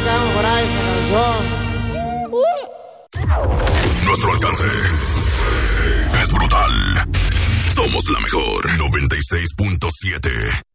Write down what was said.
que va a mejorar esa canción. Nuestro alcance es brutal. Somos la mejor 96.7.